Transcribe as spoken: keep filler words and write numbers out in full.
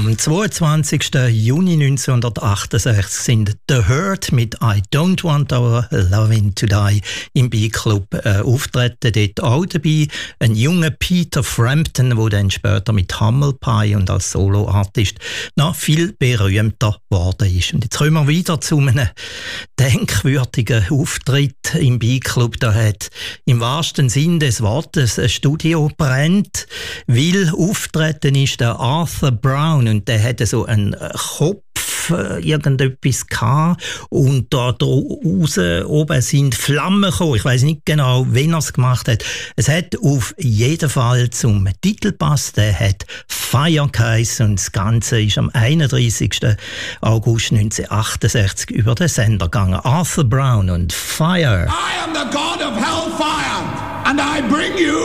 Am zweiundzwanzigsten Juni neunzehnhundertachtundsechzig sind The Hurt mit I Don't Want Our Lovin' to Die im B-Club äh, auftreten. Dort auch dabei ein junger Peter Frampton, der dann später mit Humble Pie und als Solo-Artist noch viel berühmter geworden ist. Und jetzt kommen wir wieder zu einem denkwürdigen Auftritt im B-Club. Da hat im wahrsten Sinn des Wortes ein Studio brennt, weil auftreten ist der Arthur Brown und der hatte so einen Kopf, äh, irgendetwas gehabt und da draußen oben sind Flammen gekommen. Ich weiss nicht genau, wen er es gemacht hat. Es hat auf jeden Fall zum Titelpass, der hat Fire geheissen und das Ganze ist am einunddreißigsten August neunzehnhundertachtundsechzig über den Sender gegangen. Arthur Brown und Fire. I am the God of Hellfire and I bring you